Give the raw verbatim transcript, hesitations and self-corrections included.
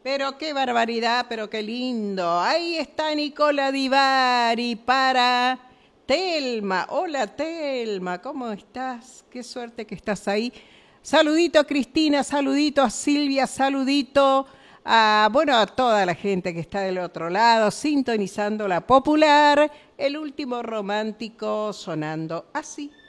Pero qué barbaridad, pero qué lindo. Ahí está Nicola Di Bari para Telma. Hola Telma, ¿cómo estás? Qué suerte que estás ahí. Saludito a Cristina, saludito a Silvia, saludito a, bueno, a toda la gente que está del otro lado, sintonizando la popular, el último romántico sonando así.